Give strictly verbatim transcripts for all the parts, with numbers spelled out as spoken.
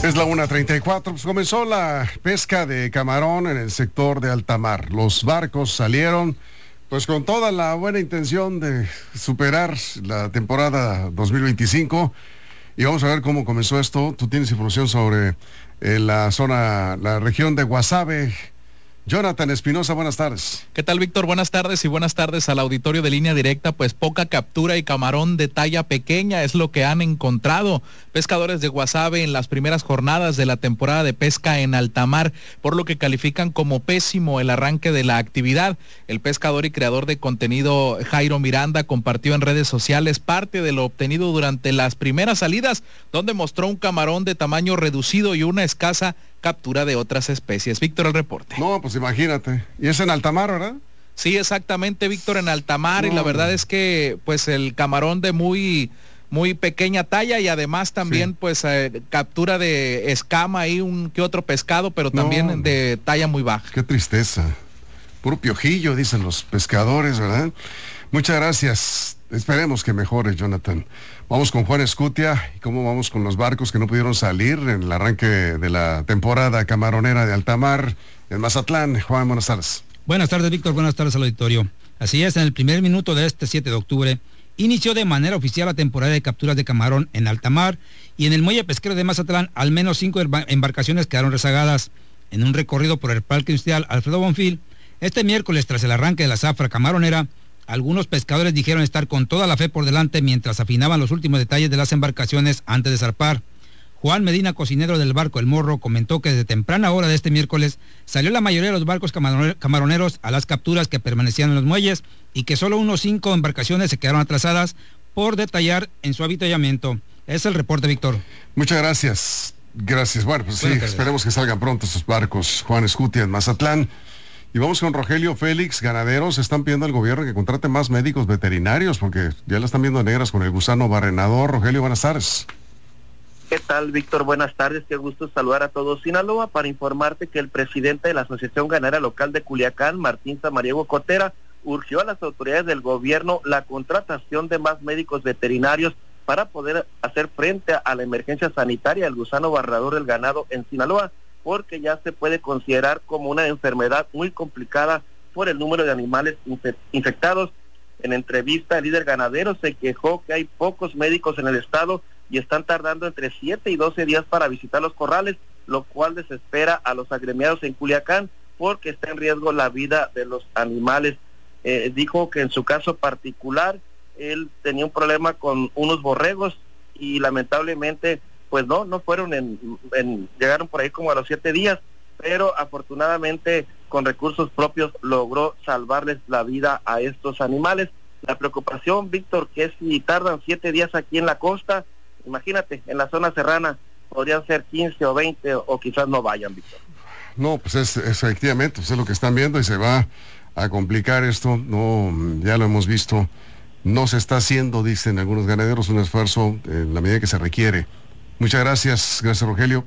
Es la una treinta y cuatro, pues comenzó la pesca de camarón en el sector de alta mar. Los barcos salieron pues con toda la buena intención de superar la temporada dos mil veinticinco y vamos a ver cómo comenzó esto. Tú tienes información sobre eh, la zona, la región de Guasave. Jonathan Espinosa, buenas tardes. ¿Qué tal, Víctor? Buenas tardes y buenas tardes al auditorio de Línea Directa. Pues poca captura y camarón de talla pequeña es lo que han encontrado pescadores de Guasave en las primeras jornadas de la temporada de pesca en alta mar, por lo que califican como pésimo el arranque de la actividad. El pescador y creador de contenido Jairo Miranda compartió en redes sociales parte de lo obtenido durante las primeras salidas, donde mostró un camarón de tamaño reducido y una escasa captura de otras especies. Víctor, el reporte. No, pues imagínate. ¿Y es en alta mar, verdad? Sí, exactamente, Víctor, en alta mar, no, y la verdad no. es que pues el camarón de muy muy pequeña talla y además también sí. pues eh, captura de escama ahí un que otro pescado, pero también no, de talla muy baja. Qué tristeza. Puro piojillo, dicen los pescadores, ¿verdad? Muchas gracias. Esperemos que mejore, Jonathan. Vamos con Juan Escutia. ¿Y cómo vamos con los barcos que no pudieron salir en el arranque de la temporada camaronera de alta mar en Mazatlán? Juan, buenas tardes. Buenas tardes, Víctor. Buenas tardes al auditorio. Así es, en el primer minuto de este siete de octubre, inició de manera oficial la temporada de capturas de camarón en alta mar y en el muelle pesquero de Mazatlán al menos cinco embarcaciones quedaron rezagadas. En un recorrido por el Parque Industrial Alfredo Bonfil, este miércoles tras el arranque de la zafra camaronera, algunos pescadores dijeron estar con toda la fe por delante mientras afinaban los últimos detalles de las embarcaciones antes de zarpar. Juan Medina, cocinero del barco El Morro, comentó que desde temprana hora de este miércoles salió la mayoría de los barcos camaroneros a las capturas que permanecían en los muelles y que solo unos cinco embarcaciones se quedaron atrasadas por detallar en su avituallamiento. Es el reporte, Víctor. Muchas gracias. Gracias. Bueno, pues sí, esperemos que salgan pronto esos barcos. Juan Escutia en Mazatlán. Y vamos con Rogelio Félix. Ganaderos están pidiendo al gobierno que contrate más médicos veterinarios porque ya la están viendo negras con el gusano barrenador. Rogelio, buenas tardes. ¿Qué tal, Víctor? Buenas tardes. Qué gusto saludar a todos. Sinaloa, para informarte que el presidente de la Asociación Ganadera Local de Culiacán, Martín Samariego Cotera, urgió a las autoridades del gobierno la contratación de más médicos veterinarios para poder hacer frente a la emergencia sanitaria del gusano barrenador del ganado en Sinaloa, porque ya se puede considerar como una enfermedad muy complicada por el número de animales infe- infectados. En entrevista, el líder ganadero se quejó que hay pocos médicos en el estado y están tardando entre siete y doce días para visitar los corrales, lo cual desespera a los agremiados en Culiacán porque está en riesgo la vida de los animales. Eh, dijo que en su caso particular, él tenía un problema con unos borregos y lamentablemente pues no, no fueron en, en, llegaron por ahí como a los siete días, pero afortunadamente con recursos propios logró salvarles la vida a estos animales. La preocupación, Víctor, que es si tardan siete días aquí en la costa, imagínate, en la zona serrana podrían ser quince o veinte o, o quizás no vayan, Víctor. No, pues es, es efectivamente, pues es lo que están viendo y se va a complicar esto, no, ya lo hemos visto, no se está haciendo, dicen algunos ganaderos, un esfuerzo en la medida que se requiere. Muchas gracias, gracias Rogelio.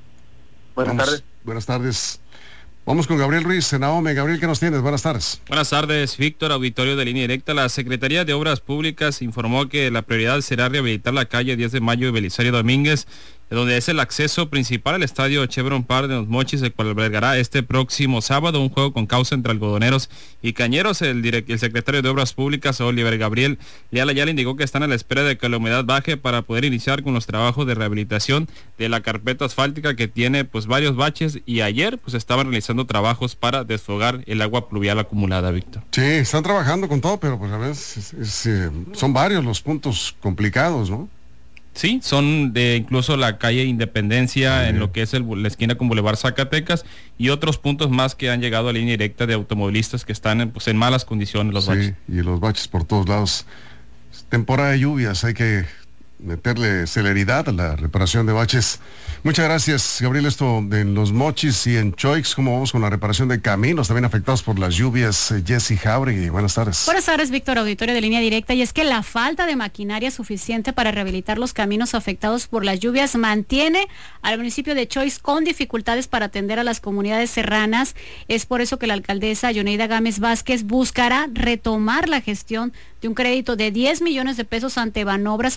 Buenas Vamos, tardes. Buenas tardes. Vamos con Gabriel Ruiz, en Ahome. Gabriel, ¿qué nos tienes? Buenas tardes. Buenas tardes, Víctor, auditorio de Línea Directa. La Secretaría de Obras Públicas informó que la prioridad será rehabilitar la calle diez de mayo de Belisario Domínguez, donde es el acceso principal al estadio Chevron Park de Los Mochis, el cual albergará este próximo sábado un juego con causa entre algodoneros y cañeros. El, direct, el secretario de Obras Públicas, Oliver Gabriel Leal Ayala, indicó que están a la espera de que la humedad baje para poder iniciar con los trabajos de rehabilitación de la carpeta asfáltica que tiene pues varios baches, y ayer pues estaban realizando trabajos para desfogar el agua pluvial acumulada, Víctor. Sí, están trabajando con todo, pero pues a veces es, es, eh, son varios los puntos complicados, ¿no? Sí, son de incluso la calle Independencia, sí, en lo que es el, la esquina con Boulevard Zacatecas, y otros puntos más que han llegado a Línea Directa de automovilistas que están en, pues, en malas condiciones los sí, baches. Y los baches por todos lados. Temporada de lluvias, hay que meterle celeridad a la reparación de baches. Muchas gracias, Gabriel. Esto en Los Mochis y en Choix, ¿cómo vamos con la reparación de caminos también afectados por las lluvias? Jessy Jauregui, buenas tardes. Buenas tardes, Víctor, auditorio de Línea Directa. Y es que la falta de maquinaria suficiente para rehabilitar los caminos afectados por las lluvias mantiene al municipio de Choix con dificultades para atender a las comunidades serranas. Es por eso que la alcaldesa Yoneida Gámez Vázquez buscará retomar la gestión de un crédito de diez millones de pesos ante Banobras para adquirir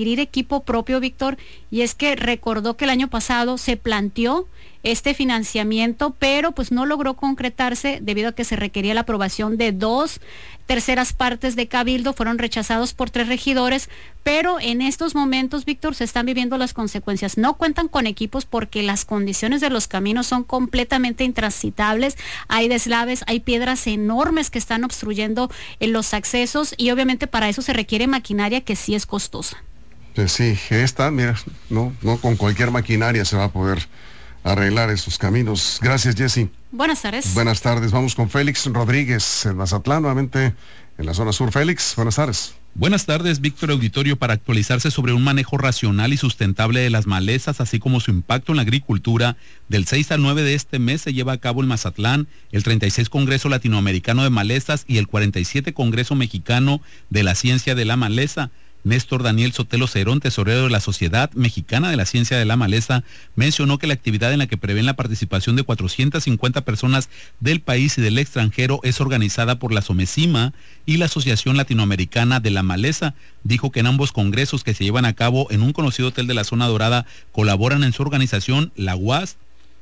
adquirir equipo propio, Víctor, y es que recordó que el año pasado se planteó este financiamiento, pero pues no logró concretarse debido a que se requería la aprobación de dos terceras partes de Cabildo, fueron rechazados por tres regidores, pero en estos momentos, Víctor, se están viviendo las consecuencias. No cuentan con equipos porque las condiciones de los caminos son completamente intransitables, hay deslaves, hay piedras enormes que están obstruyendo en los accesos y obviamente para eso se requiere maquinaria que sí es costosa. Pues sí, esta, mira, no, no con cualquier maquinaria se va a poder arreglar esos caminos. Gracias, Jessy. Buenas tardes. Buenas tardes. Vamos con Félix Rodríguez en Mazatlán, nuevamente en la zona sur. Félix, buenas tardes. Buenas tardes, Víctor Auditorio, para actualizarse sobre un manejo racional y sustentable de las malezas, así como su impacto en la agricultura. Del seis al nueve de este mes se lleva a cabo en Mazatlán el treinta y seis Congreso Latinoamericano de Malezas y el cuarenta y siete Congreso Mexicano de la Ciencia de la Maleza. Néstor Daniel Sotelo Cerón, tesorero de la Sociedad Mexicana de la Ciencia de la Maleza, mencionó que la actividad en la que prevén la participación de cuatrocientas cincuenta personas del país y del extranjero es organizada por la SOMECIMA y la Asociación Latinoamericana de la Maleza. Dijo que en ambos congresos que se llevan a cabo en un conocido hotel de la Zona Dorada colaboran en su organización la U A S,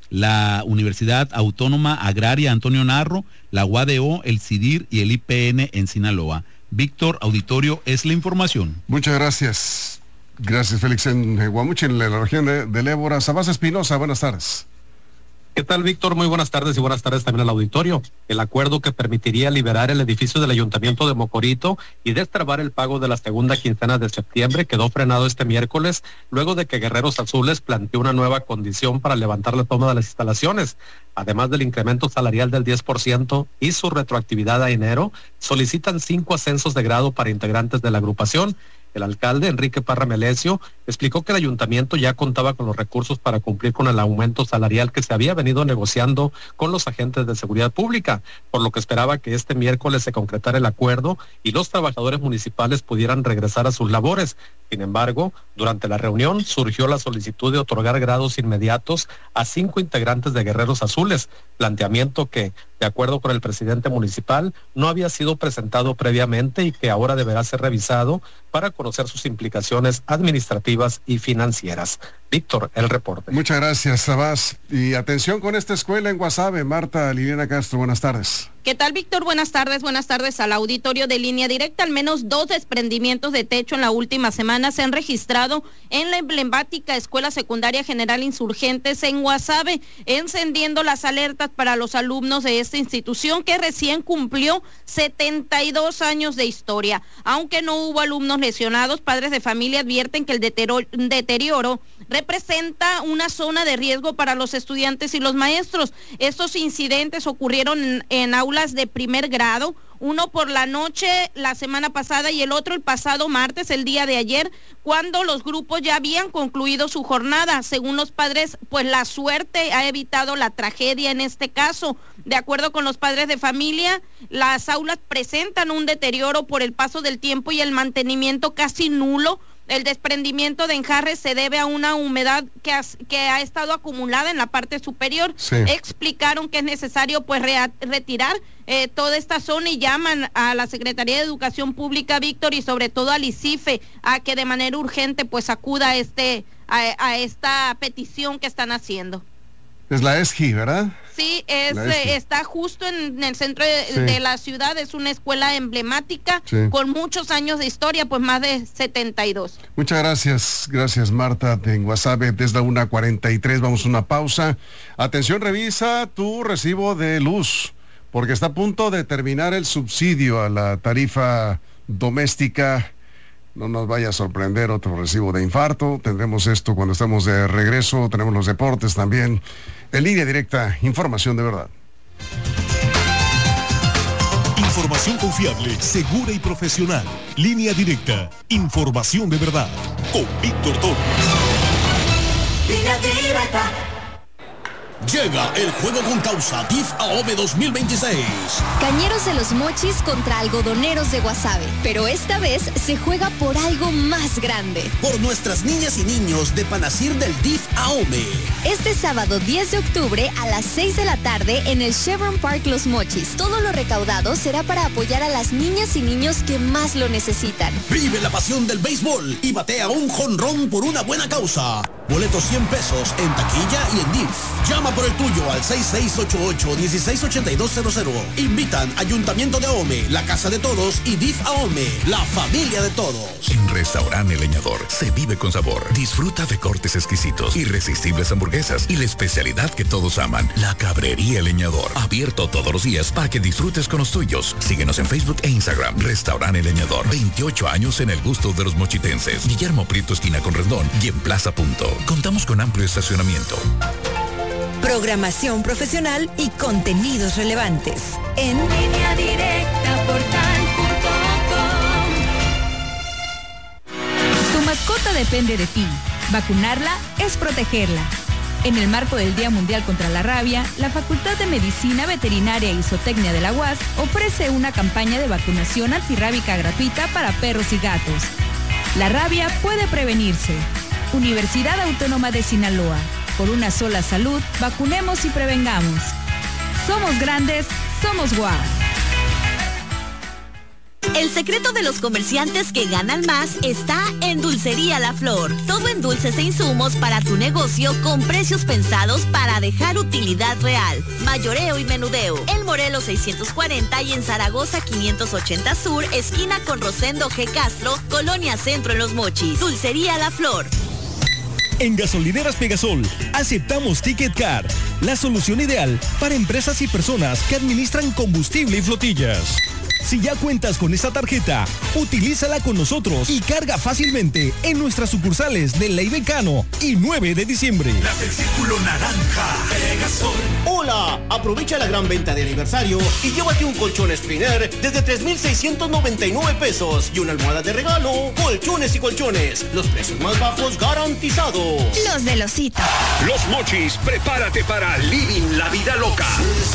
la Universidad Autónoma Agraria Antonio Narro, la U A D O, el CIDIR y el I P N en Sinaloa. Víctor Auditorio, es la información. Muchas gracias. Gracias, Félix. En Guamuchi, en la región de, del Ébora. Sabas Espinosa, buenas tardes. ¿Qué tal, Víctor? Muy buenas tardes y buenas tardes también al auditorio. El acuerdo que permitiría liberar el edificio del Ayuntamiento de Mocorito y destrabar el pago de la segunda quincena de septiembre quedó frenado este miércoles, luego de que Guerreros Azules planteó una nueva condición para levantar la toma de las instalaciones. Además del incremento salarial del diez por ciento y su retroactividad a enero, solicitan cinco ascensos de grado para integrantes de la agrupación. El alcalde, Enrique Parra Melesio, explicó que el ayuntamiento ya contaba con los recursos para cumplir con el aumento salarial que se había venido negociando con los agentes de seguridad pública, por lo que esperaba que este miércoles se concretara el acuerdo y los trabajadores municipales pudieran regresar a sus labores. Sin embargo, durante la reunión surgió la solicitud de otorgar grados inmediatos a cinco integrantes de Guerreros Azules, planteamiento que, de acuerdo con el presidente municipal, no había sido presentado previamente y que ahora deberá ser revisado para conocer sus implicaciones administrativas y financieras. Víctor, el reporte. Muchas gracias, Sabás. Y atención con esta escuela en Guasave. Marta Liliana Castro, buenas tardes. ¿Qué tal, Víctor? Buenas tardes, buenas tardes al auditorio de Línea Directa. Al menos dos desprendimientos de techo en la última semana se han registrado en la emblemática Escuela Secundaria General Insurgentes en Guasave, encendiendo las alertas para los alumnos de esta institución que recién cumplió setenta y dos años de historia. Aunque no hubo alumnos lesionados, padres de familia advierten que el deterioro representa una zona de riesgo para los estudiantes y los maestros. Estos incidentes ocurrieron en, en aulas de primer grado, uno por la noche la semana pasada y el otro el pasado martes, el día de ayer, cuando los grupos ya habían concluido su jornada. Según los padres, pues la suerte ha evitado la tragedia en este caso. De acuerdo con los padres de familia, las aulas presentan un deterioro por el paso del tiempo y el mantenimiento casi nulo. El desprendimiento de enjarres se debe a una humedad que ha, que ha estado acumulada en la parte superior. Sí. Explicaron que es necesario pues re, retirar eh, toda esta zona y llaman a la Secretaría de Educación Pública, Víctor, y sobre todo al ICIFE a que de manera urgente pues acuda a, este, a, a esta petición que están haciendo. Es la E S G I, ¿verdad? Sí, es, eh, está justo en, en el centro de, sí. de la ciudad, es una escuela emblemática, sí. con muchos años de historia, pues más de setenta y dos. Muchas gracias, gracias Marta, en Guasave, desde la una cuarenta y tres, vamos a una pausa. Atención, revisa tu recibo de luz, porque está a punto de terminar el subsidio a la tarifa doméstica. No nos vaya a sorprender otro recibo de infarto. Tendremos esto cuando estamos de regreso. Tenemos los deportes también. En Línea Directa, información de verdad. Información confiable, segura y profesional. Línea Directa, información de verdad. Con Víctor Torres. Línea Directa. Llega el juego con causa D I F AOME dos mil veintiséis. Cañeros de los Mochis contra algodoneros de Guasave. Pero esta vez se juega por algo más grande. Por nuestras niñas y niños de Panacir del D I F AOME. Este sábado diez de octubre a las seis de la tarde en el Chevron Park Los Mochis. Todo lo recaudado será para apoyar a las niñas y niños que más lo necesitan. Vive la pasión del béisbol y batea un jonrón por una buena causa. Boletos cien pesos en taquilla y en D I F. Llama por el tuyo al seis seis ocho ocho, uno seis ocho dos cero cero. Invitan Ayuntamiento de AOME, la Casa de Todos y D I F AOME, la familia de todos. En Restaurante El Leñador se vive con sabor. Disfruta de cortes exquisitos, irresistibles hamburguesas y la especialidad que todos aman, la Cabrería El Leñador. Abierto todos los días para que disfrutes con los tuyos. Síguenos en Facebook e Instagram. Restaurante El Leñador. veintiocho años en el gusto de los mochitenses. Guillermo Prieto, esquina con Rendón y en Plaza Punto. Contamos con amplio estacionamiento. Programación profesional y contenidos relevantes. En Línea Directa Portal punto com. Tu mascota depende de ti. Vacunarla es protegerla. En el marco del Día Mundial contra la Rabia, la Facultad de Medicina Veterinaria y Zootecnia de la U A S ofrece una campaña de vacunación antirrábica gratuita para perros y gatos. La rabia puede prevenirse. Universidad Autónoma de Sinaloa. Por una sola salud, vacunemos y prevengamos. Somos grandes, somos U A S. El secreto de los comerciantes que ganan más está en Dulcería La Flor. Todo en dulces e insumos para tu negocio con precios pensados para dejar utilidad real. Mayoreo y menudeo. El Morelos seiscientos cuarenta y en Zaragoza quinientos ochenta Sur, esquina con Rosendo G. Castro, Colonia Centro en Los Mochis. Dulcería La Flor. En Gasolineras Pegasol aceptamos Ticket Card, la solución ideal para empresas y personas que administran combustible y flotillas. Si ya cuentas con esta tarjeta, utilízala con nosotros y carga fácilmente en nuestras sucursales de Ley Becano y nueve de diciembre. Las del Círculo Naranja, Pegasol. Hola, aprovecha la gran venta de aniversario y llévate un colchón Spriner desde tres mil seiscientos noventa y nueve pesos y una almohada de regalo. Colchones y colchones, los precios más bajos garantizados. Los de Losita. Los Mochis, prepárate para Living la Vida Loca.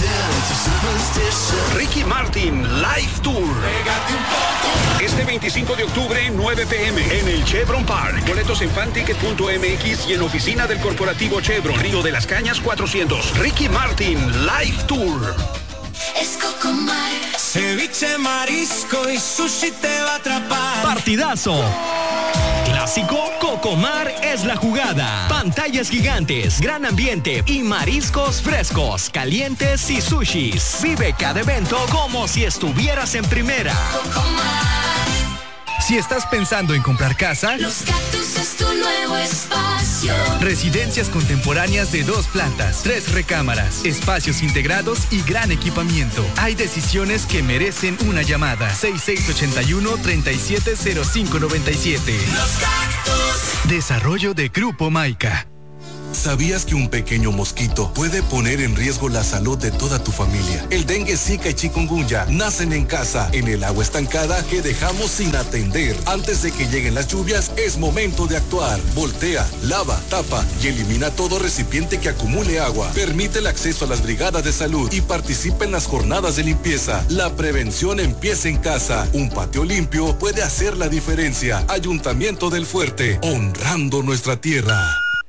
Ricky Martin Live Tour. Este veinticinco de octubre, nueve pe eme, en el Chevron Park. Boletos en fanticket punto eme equis y en oficina del corporativo Chevron, Río de las Cañas cuatrocientos. Ricky Martin Live Tour. Es Cocomar. Ceviche, marisco y sushi te va a atrapar. Partidazo. Clásico, Cocomar es la jugada. Pantallas gigantes, gran ambiente y mariscos frescos, calientes y sushis. Vive cada evento como si estuvieras en primera. Cocomar. Si estás pensando en comprar casa, Los Cactus es tu nuevo espacio. Residencias contemporáneas de dos plantas, tres recámaras, espacios integrados y gran equipamiento. Hay decisiones que merecen una llamada. seis seis ocho uno, tres siete cero cinco nueve siete. Los Cactus. Desarrollo de Grupo Maica. ¿Sabías que un pequeño mosquito puede poner en riesgo la salud de toda tu familia? El dengue, zika y chikungunya nacen en casa, en el agua estancada que dejamos sin atender. Antes de que lleguen las lluvias, es momento de actuar. Voltea, lava, tapa y elimina todo recipiente que acumule agua. Permite el acceso a las brigadas de salud y participa en las jornadas de limpieza. La prevención empieza en casa. Un patio limpio puede hacer la diferencia. Ayuntamiento del Fuerte, honrando nuestra tierra.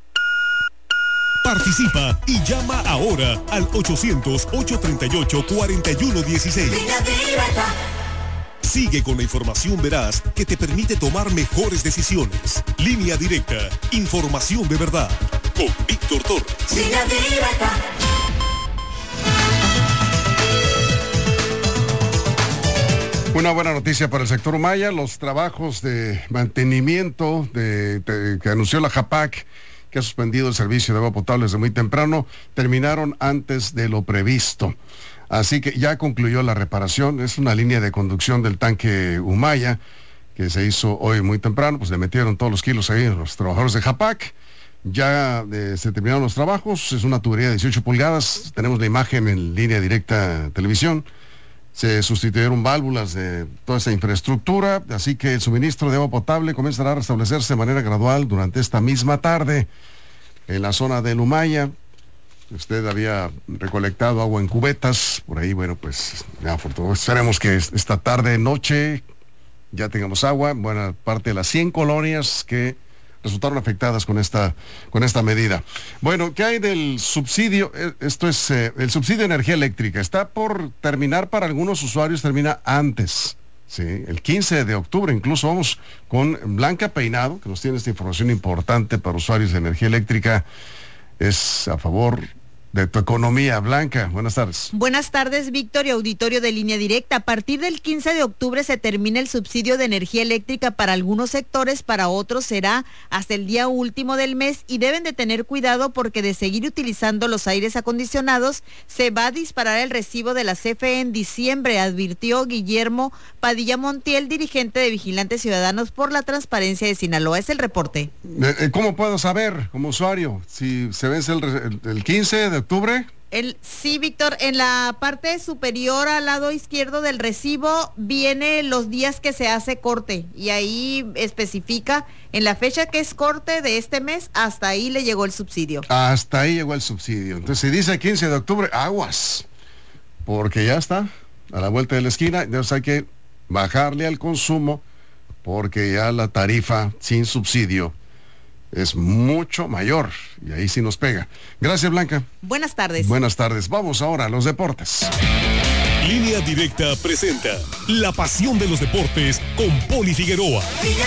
Participa y llama ahora al ochocientos, ocho treinta y ocho, cuarenta y uno dieciséis. Sigue con la información veraz que te permite tomar mejores decisiones. Línea Directa, información de verdad. Con Víctor Torres. Línea Directa. Una buena noticia para el sector Humaya. Los trabajos de mantenimiento de, de, que anunció la JAPAC, que ha suspendido el servicio de agua potable desde muy temprano, terminaron antes de lo previsto. Así que ya concluyó la reparación. Es una línea de conducción del tanque Humaya que se hizo hoy muy temprano. Pues le metieron todos los kilos ahí a los trabajadores de JAPAC. Ya eh, se terminaron los trabajos. Es una tubería de dieciocho pulgadas. Tenemos la imagen en Línea Directa Televisión. Se sustituyeron válvulas de toda esa infraestructura, así que el suministro de agua potable comenzará a restablecerse de manera gradual durante esta misma tarde en la zona del Humaya. usted había recolectado agua en cubetas, por ahí, bueno, pues ya, esperemos que esta tarde, noche, ya tengamos agua, buena parte de las cien colonias que resultaron afectadas con esta, con esta medida. Bueno, ¿qué hay del subsidio? Esto es eh, el subsidio de energía eléctrica. Está por terminar para algunos usuarios, termina antes. Sí, el quince de octubre, incluso vamos con Blanca Peinado, que nos tiene esta información importante para usuarios de energía eléctrica. Es a favor de tu economía. Blanca, buenas tardes. Buenas tardes, Víctor y auditorio de Línea Directa. A partir del quince de octubre se termina el subsidio de energía eléctrica para algunos sectores, para otros será hasta el día último del mes y deben de tener cuidado porque de seguir utilizando los aires acondicionados se va a disparar el recibo de la C F E en diciembre, advirtió Guillermo Padilla Montiel, dirigente de Vigilantes Ciudadanos por la Transparencia de Sinaloa. Es el reporte. ¿Cómo puedo saber como usuario si se vence el, el, el quince de octubre? El, sí, Víctor, en la parte superior al lado izquierdo del recibo viene los días que se hace corte y ahí especifica en la fecha que es corte de este mes, hasta ahí le llegó el subsidio. Hasta ahí llegó el subsidio. Entonces, si dice quince de octubre, aguas, porque ya está a la vuelta de la esquina. Entonces hay que bajarle al consumo porque ya la tarifa sin subsidio es mucho mayor y ahí sí nos pega. Gracias, Blanca. Buenas tardes. Buenas tardes. Vamos ahora a los deportes. Línea Directa presenta la pasión de los deportes con Poli Figueroa.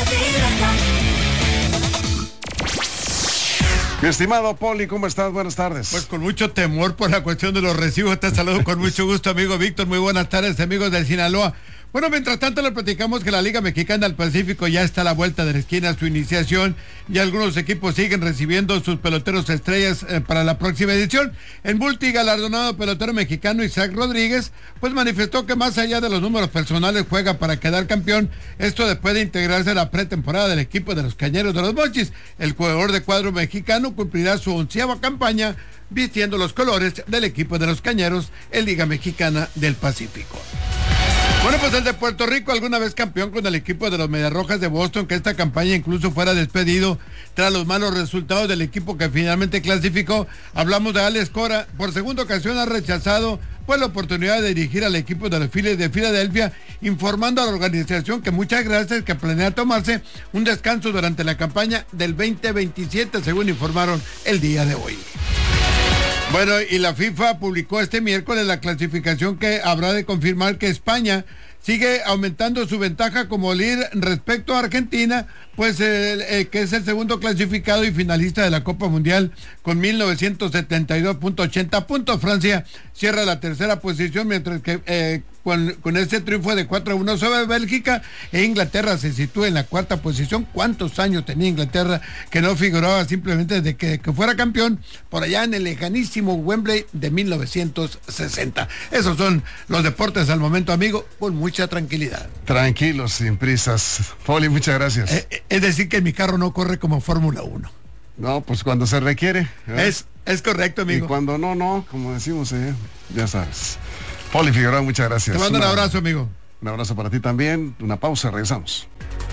Mi estimado Poli, ¿cómo estás? Buenas tardes. Pues con mucho temor por la cuestión de los recibos. Te saludo con mucho gusto, amigo Víctor. Muy buenas tardes, amigos del Sinaloa. Bueno, mientras tanto le platicamos que la Liga Mexicana del Pacífico ya está a la vuelta de la esquina, su iniciación, y algunos equipos siguen recibiendo sus peloteros estrellas eh, para la próxima edición. El multigalardonado pelotero mexicano Isaac Rodríguez, pues manifestó que más allá de los números personales juega para quedar campeón, esto después de integrarse a la pretemporada del equipo de los Cañeros de los Mochis. El jugador de cuadro mexicano cumplirá su onceava campaña vistiendo los colores del equipo de los Cañeros en Liga Mexicana del Pacífico. Bueno, pues el de Puerto Rico, alguna vez campeón con el equipo de los Mediarrojas de Boston, que esta campaña incluso fuera despedido tras los malos resultados del equipo que finalmente clasificó. Hablamos de Alex Cora, por segunda ocasión ha rechazado pues la oportunidad de dirigir al equipo de los Phillies de Filadelfia, informando a la organización que muchas gracias, que planea tomarse un descanso durante la campaña del veinte veintisiete, según informaron el día de hoy. Bueno, y la FIFA publicó este miércoles la clasificación que habrá de confirmar que España sigue aumentando su ventaja como líder respecto a Argentina, pues eh, eh, que es el segundo clasificado y finalista de la Copa Mundial con mil novecientos setenta y dos punto ochenta puntos. Francia cierra la tercera posición, mientras que eh, con, con este triunfo de cuatro a uno sobre Bélgica, e Inglaterra se sitúa en la cuarta posición. ¿Cuántos años tenía Inglaterra que no figuraba simplemente desde que, que fuera campeón por allá en el lejanísimo Wembley de mil novecientos sesenta? Esos son los deportes al momento, amigo, con mucha tranquilidad. Tranquilos, sin prisas. Poli, muchas gracias. Eh, es decir que mi carro no corre como Fórmula uno. No, pues cuando se requiere. ¿eh? Es, es correcto, amigo. Y cuando no, no, como decimos, eh, ya sabes. Poli Figueroa, muchas gracias. Te mando un abrazo, amigo. Un abrazo para ti también. Una pausa, regresamos.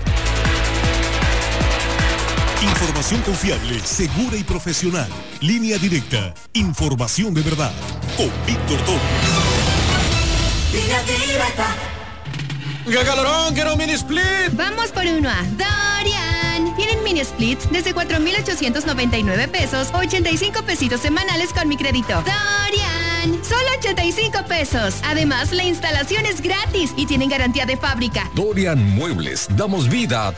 Información confiable, segura y profesional. Línea Directa. Información de verdad. Con Víctor Torres. Línea Directa. ¡Qué calorón! ¡Quiero un mini split! Vamos por uno a Dorian. Tienen mini splits desde cuatro mil ochocientos noventa y nueve pesos, ochenta y cinco pesitos semanales con mi crédito. Dorian. Solo ochenta y cinco pesos. Además, la instalación es gratis y tienen garantía de fábrica. Dorian Muebles. Damos vida a tu